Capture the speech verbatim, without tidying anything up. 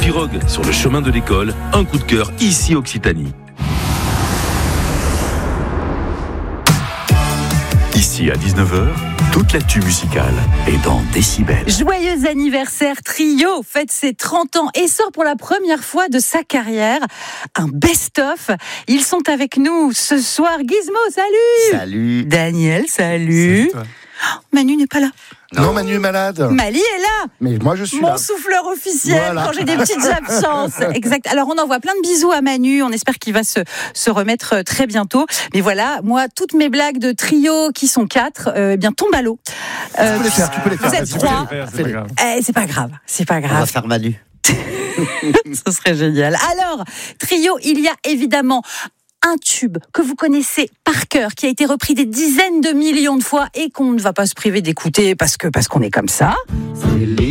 pirogue sur le chemin de l'école, un coup de cœur ici Occitanie. Ici à dix-neuf heures, toute l'actu musicale est dans Décibel. Joyeux anniversaire, Trio fête ses trente ans et sort pour la première fois de sa carrière un best-of. Ils sont avec nous ce soir. Gizmo, salut. Salut. Daniel, salut. Salut Oh, Manu n'est pas là. Non. non, Manu est malade. Mali est là. Mais moi, je suis Mon là. souffleur officiel Voilà. quand j'ai des petites absences. Exact. Alors, on envoie plein de bisous à Manu. On espère qu'il va se, se remettre très bientôt. Mais voilà, moi, toutes mes blagues de Trio, qui sont quatre, euh, eh bien, tombent à l'eau. Euh, tu peux les faire, tu peux les faire. Vous êtes trois. C'est pas grave. Eh, c'est pas grave. C'est pas On va grave. faire Manu. Ce serait génial. Alors, Trio, il y a évidemment un tube que vous connaissez par cœur, qui a été repris des dizaines de millions de fois et qu'on ne va pas se priver d'écouter parce que parce qu'on est comme ça.